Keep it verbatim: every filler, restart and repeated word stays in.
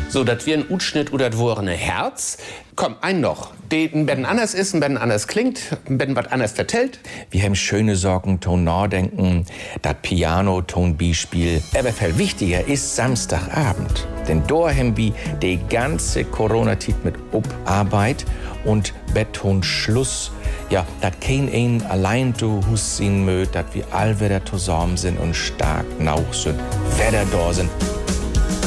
So, das wir ein Utschnitt oder das wore ein Herz. Komm, ein noch. Den Ben anders ist, ein Ben anders klingt, ein Ben was anders vertellt. Wir haben schöne Sorgen, Ton Nachdenken, das Piano, Ton B-Spiel. Aber viel wichtiger ist Samstagabend. Denn da haben wir die ganze Corona-Zeit mit Obarbeit und Beton Schluss. Ja, dat kein ein allein du Hus sehen mögt, dat wir all wieder zusammen sind und stark nauch sind, wieder da sind.